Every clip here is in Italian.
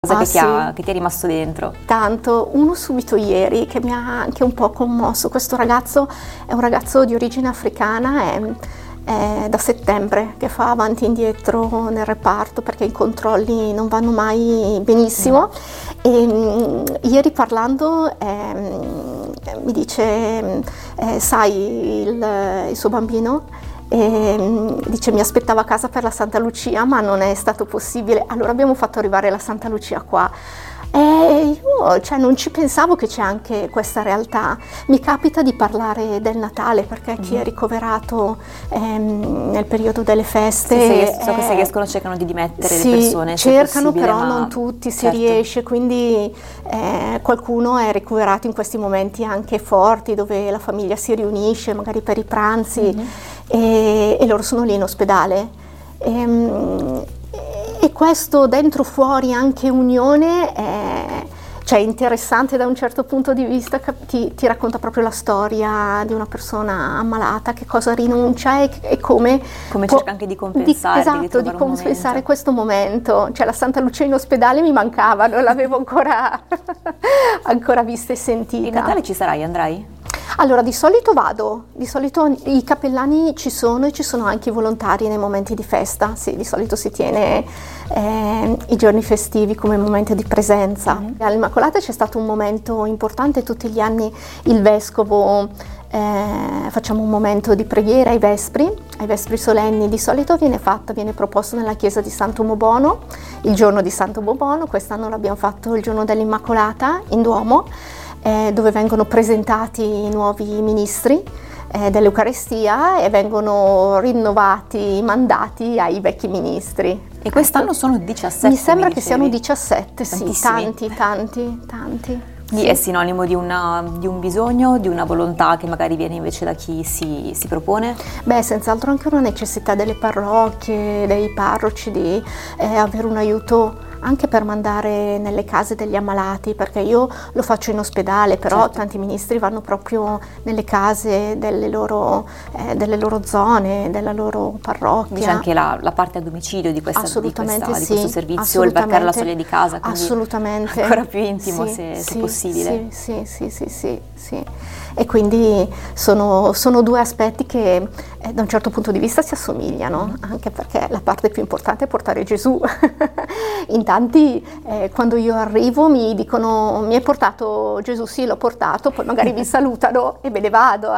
Cosa Ah, che ti è rimasto dentro? tanto. Uno subito ieri che mi ha anche un po' commosso. Questo ragazzo è un ragazzo di origine africana, è da settembre che fa avanti e indietro nel reparto perché i controlli non vanno mai benissimo. Ieri parlando mi dice, sai, il suo bambino dice mi aspettava a casa per la Santa Lucia ma non è stato possibile, allora abbiamo fatto arrivare la Santa Lucia qua. Io non ci pensavo che c'è anche questa realtà. Mi capita di parlare del Natale perché chi è ricoverato nel periodo delle feste, So che se riescono cercano di dimettere sì, le persone, se cercano, possibile, però ma non tutti si certo. riesce, quindi qualcuno è ricoverato in questi momenti anche forti dove la famiglia si riunisce magari per i pranzi e loro sono lì in ospedale. E questo dentro fuori anche unione è interessante da un certo punto di vista, ti racconta proprio la storia di una persona ammalata, che cosa rinuncia e come cerca anche di compensare, esatto, di compensare questo momento. Cioè la Santa Lucia in ospedale mi mancava, non l'avevo ancora vista e sentita. Il Natale ci sarai, andrai? Allora, di solito vado, di solito i cappellani ci sono e ci sono anche i volontari nei momenti di festa. Sì, di solito si tiene i giorni festivi come momento di presenza. All'Immacolata c'è stato un momento importante, tutti gli anni il vescovo facciamo un momento di preghiera ai vespri solenni. Di solito viene proposto nella chiesa di Santo Mobono, il giorno di Santo Mobono. Quest'anno l'abbiamo fatto il giorno dell'Immacolata in Duomo, dove vengono presentati i nuovi ministri dell'Eucaristia e vengono rinnovati i mandati ai vecchi ministri. E quest'anno sono 17? Mi sembra che siano 17, sì, tantissimi. tanti. Sì. È sinonimo di un bisogno, di una volontà che magari viene invece da chi si propone? Beh, senz'altro anche una necessità delle parrocchie, dei parroci di avere un aiuto anche per mandare nelle case degli ammalati, perché io lo faccio in ospedale, però certo. Tanti ministri vanno proprio nelle case delle loro zone, della loro parrocchia. Dice anche la parte a domicilio di questo servizio, il varcare la soglia di casa, quindi assolutamente. ancora più intimo sì, se possibile. Sì. E quindi sono due aspetti che da un certo punto di vista si assomigliano, anche perché la parte più importante è portare Gesù. In tanti quando io arrivo mi dicono mi hai portato Gesù? Sì, l'ho portato, poi magari mi salutano e me ne vado,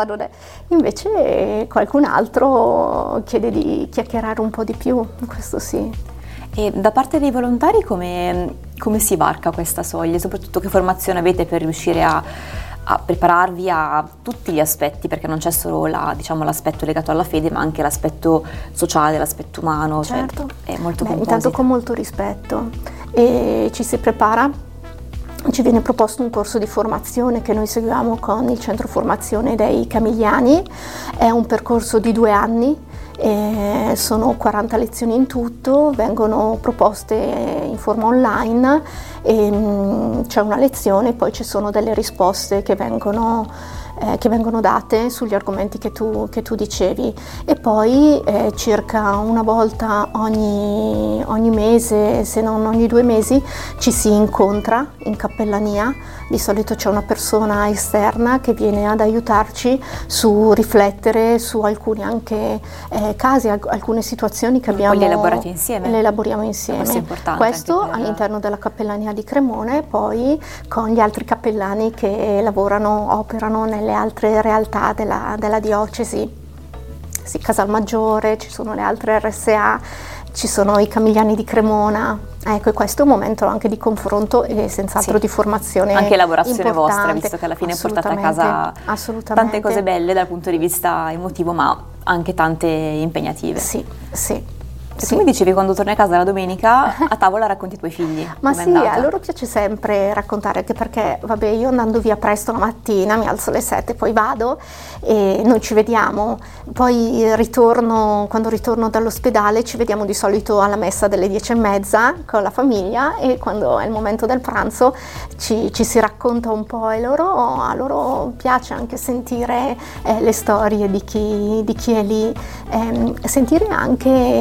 invece qualcun altro chiede di chiacchierare un po' di più, questo sì. E da parte dei volontari come si varca questa soglia? Soprattutto che formazione avete per riuscire a prepararvi a tutti gli aspetti, perché non c'è solo l'aspetto legato alla fede, ma anche l'aspetto sociale, l'aspetto umano, Certo. È molto composito. Intanto con molto rispetto, e ci si prepara, ci viene proposto un corso di formazione che noi seguiamo con il centro formazione dei Camigliani, è un percorso di 2 anni, sono 40 lezioni in tutto, vengono proposte in forma online, c'è una lezione, poi ci sono delle risposte che vengono date sugli argomenti che tu dicevi, e poi circa una volta ogni mese, se non ogni 2 mesi, ci si incontra in cappellania. Di solito c'è una persona esterna che viene ad aiutarci su riflettere su alcuni anche casi, alcune situazioni che abbiamo. Poi le elaborate insieme? Le elaboriamo insieme. Questo è importante. Questo all'interno della cappellania di Cremone, poi con gli altri cappellani che operano nelle altre realtà della diocesi. Sì, Casalmaggiore, ci sono le altre RSA, ci sono i Camigliani di Cremona. Ecco, e questo è un momento anche di confronto e senz'altro di formazione. Anche elaborazione importante. vostra, visto che alla fine portate a casa tante cose belle dal punto di vista emotivo, ma anche tante impegnative. Sì. Tu mi dicevi quando torni a casa la domenica a tavola racconti i tuoi figli. Ma sì, a loro piace sempre raccontare, anche perché io andando via presto la mattina, mi alzo alle 7, poi vado e noi ci vediamo, poi quando ritorno dall'ospedale ci vediamo di solito alla messa delle 10:30 con la famiglia, e quando è il momento del pranzo ci si racconta un po', e a loro piace anche sentire le storie di chi è lì, sentire anche le sofferenze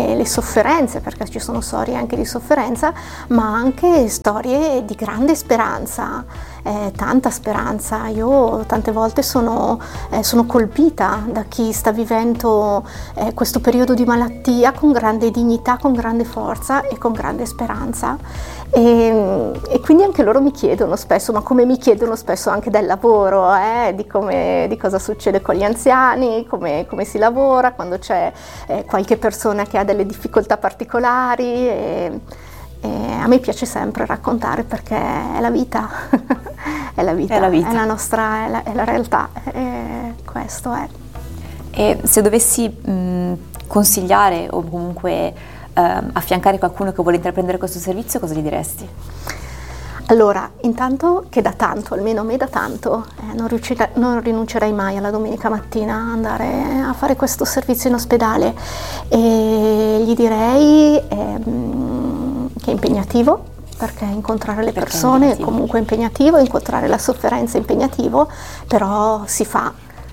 sofferenze, perché ci sono storie anche di sofferenza, ma anche storie di grande speranza, tanta speranza. Io tante volte sono colpita da chi sta vivendo questo periodo di malattia con grande dignità, con grande forza e con grande speranza. E quindi anche loro mi chiedono spesso, ma come mi chiedono spesso anche del lavoro, di cosa succede con gli anziani, come si lavora, quando c'è qualche persona che ha delle difficoltà particolari. E a me piace sempre raccontare, perché è la vita, è la vita, è la nostra, è la realtà, questo è. E se dovessi consigliare o comunque affiancare qualcuno che vuole intraprendere questo servizio, cosa gli diresti? Allora, intanto che da tanto, almeno a me da tanto, non rinuncerei mai alla domenica mattina a andare a fare questo servizio in ospedale, e gli direi che è impegnativo, perché incontrare le persone è comunque impegnativo, incontrare la sofferenza è impegnativo, però si fa,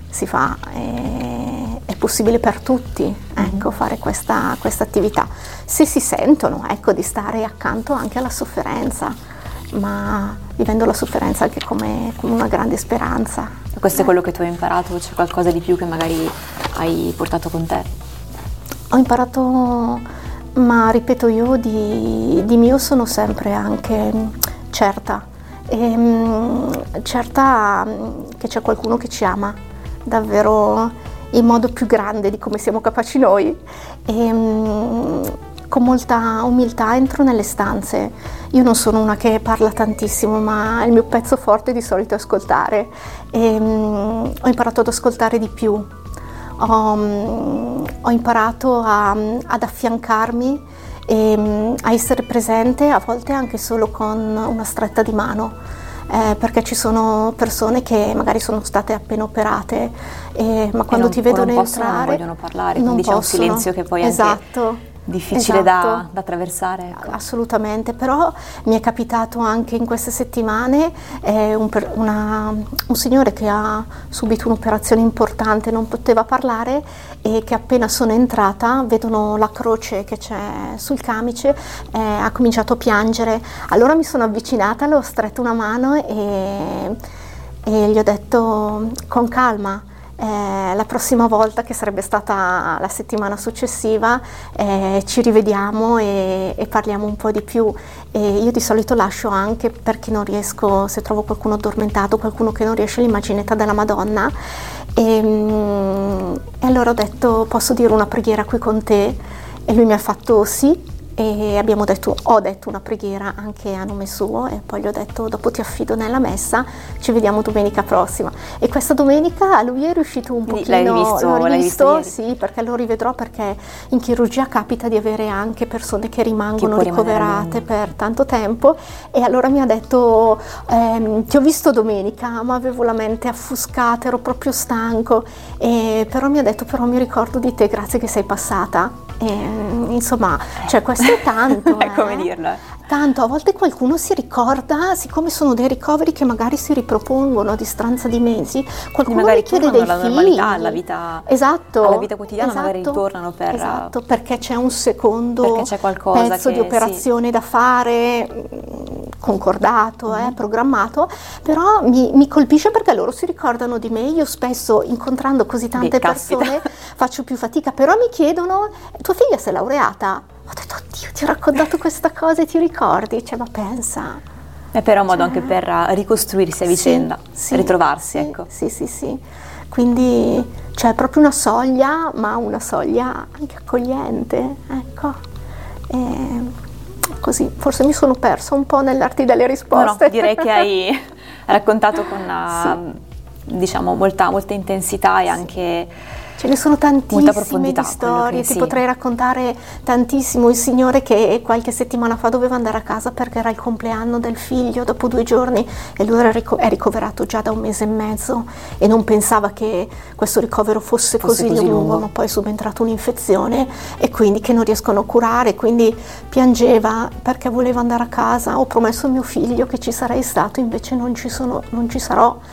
è possibile per tutti, ecco, fare questa attività, se si sentono, ecco, di stare accanto anche alla sofferenza, ma vivendo la sofferenza anche come una grande speranza. Questo è quello che tu hai imparato? C'è qualcosa di più che magari hai portato con te? Ho imparato, ma ripeto, io di mio sono sempre anche certa, certa che c'è qualcuno che ci ama davvero in modo più grande di come siamo capaci noi, e con molta umiltà entro nelle stanze. Io non sono una che parla tantissimo, ma il mio pezzo forte di solito è ascoltare, e ho imparato ad ascoltare di più. Ho imparato ad affiancarmi e a essere presente, a volte anche solo con una stretta di mano, perché ci sono persone che magari sono state appena operate, ma quando ti vedono entrare non vogliono parlare, non quindi c'è un possono. silenzio che poi è anche difficile da attraversare. Ecco. Assolutamente, però mi è capitato anche in queste settimane un signore che ha subito un'operazione importante, non poteva parlare, e che appena sono entrata, vedono la croce che c'è sul camice, ha cominciato a piangere. Allora mi sono avvicinata, le ho stretto una mano e gli ho detto con calma, la prossima volta, che sarebbe stata la settimana successiva, ci rivediamo e parliamo un po' di più. E io di solito lascio anche, per chi non riesco, se trovo qualcuno addormentato, qualcuno che non riesce, l'immaginetta della Madonna, e allora ho detto: posso dire una preghiera qui con te? E lui mi ha fatto sì, e ho detto una preghiera anche a nome suo, e poi gli ho detto: dopo ti affido nella messa, ci vediamo domenica prossima. E questa domenica lui è riuscito un pochino, l'ho rivisto, sì, perché lo rivedrò, perché in chirurgia capita di avere anche persone che rimangono ricoverate per tanto tempo, e allora mi ha detto: ti ho visto domenica, ma avevo la mente affuscata, ero proprio stanco, però mi ha detto: però mi ricordo di te, grazie che sei passata. Insomma, cioè, questo è tanto. È come dirlo. Tanto, a volte qualcuno si ricorda, siccome sono dei ricoveri che magari si ripropongono a distanza di mesi, qualcuno magari richiede dei alla figli. Normalità, alla vita, esatto, alla vita quotidiana, magari ritornano per... Esatto, perché c'è un secondo pezzo di operazione da fare, concordato, programmato, però mi colpisce perché loro si ricordano di me. Io spesso, incontrando così tante persone, faccio più fatica, però mi chiedono: tua figlia si è laureata? Ho detto: oddio, ti ho raccontato questa cosa e ti ricordi? Cioè, ma pensa. È però un modo anche per ricostruirsi a vicenda, ritrovarsi, ecco. Sì. Quindi c'è proprio una soglia, ma una soglia anche accogliente, ecco. Così, forse mi sono persa un po' nell'arte delle risposte. No, direi che hai raccontato con diciamo molta intensità e anche ce ne sono tantissime di storie, ti potrei raccontare tantissimo. Il signore che qualche settimana fa doveva andare a casa perché era il compleanno del figlio dopo 2 giorni, e lui è ricoverato già da 1 mese e mezzo e non pensava che questo ricovero fosse così lungo, ma poi è subentrata un'infezione e quindi che non riescono a curare, quindi piangeva perché voleva andare a casa. Ho promesso a mio figlio che ci sarei stato, invece non ci sarò.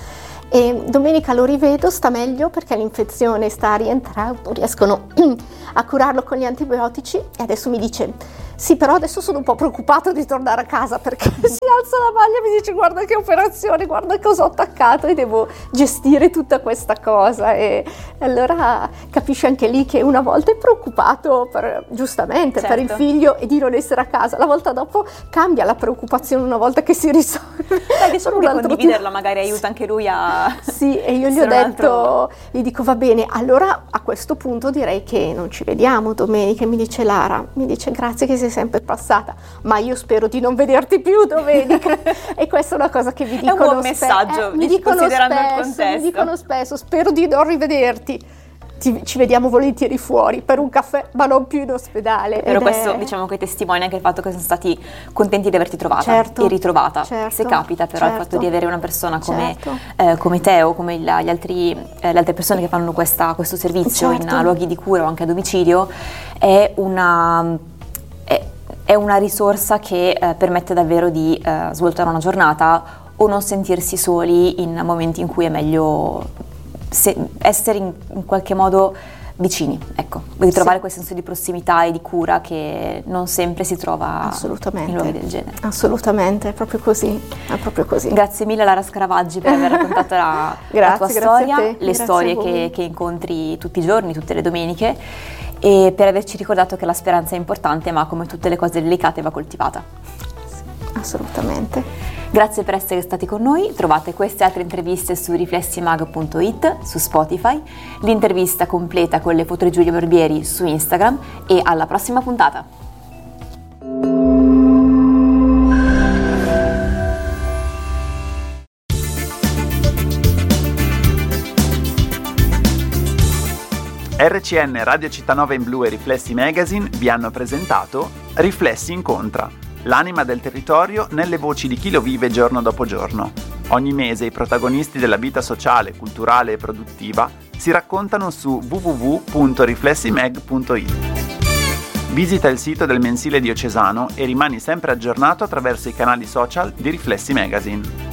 E domenica lo rivedo, sta meglio perché l'infezione sta rientrando, riescono a curarlo con gli antibiotici, e adesso mi dice sì, però adesso sono un po' preoccupato di tornare a casa perché si alza la maglia e mi dice guarda che operazione, guarda cosa ho attaccato e devo gestire tutta questa cosa. E allora capisci anche lì che una volta è preoccupato giustamente per il figlio e di non essere a casa, la volta dopo cambia la preoccupazione una volta che si risolve. Diciamo che condividerla magari aiuta anche lui a... Sì, e io gli ho detto, gli dico va bene, allora a questo punto direi che non ci vediamo domenica. E mi dice Lara, mi dice grazie che sei sempre passata, ma io spero di non vederti più domenica. E questa è una cosa che vi dicono spesso. È un buon messaggio, considerando il contesto. Mi dicono spesso, spero di non rivederti. Ci vediamo volentieri fuori per un caffè, ma non più in ospedale. Però questo diciamo che testimonia anche il fatto che sono stati contenti di averti trovata e ritrovata. Se capita però il fatto di avere una persona come te o come le altre persone che fanno questo servizio in luoghi di cura o anche a domicilio è una risorsa che permette davvero di svoltare una giornata o non sentirsi soli in momenti in cui è meglio essere in qualche modo vicini, ecco, ritrovare quel senso di prossimità e di cura che non sempre si trova in luoghi del genere. Assolutamente, è proprio così, è proprio così. Grazie mille Lara Scaravaggi per aver raccontato la tua storia, le storie che incontri tutti i giorni, tutte le domeniche, e per averci ricordato che la speranza è importante, ma come tutte le cose delicate va coltivata. Assolutamente. Grazie per essere stati con noi, trovate queste altre interviste su riflessimag.it, su Spotify, l'intervista completa con le foto di Giulia Barbieri su Instagram e alla prossima puntata! RCN Radio Città Nova in Blu e Riflessi Magazine vi hanno presentato Riflessi Incontra, l'anima del territorio nelle voci di chi lo vive giorno dopo giorno. Ogni mese i protagonisti della vita sociale, culturale e produttiva si raccontano su www.riflessimag.it. Visita il sito del mensile diocesano e rimani sempre aggiornato attraverso i canali social di Riflessi Magazine.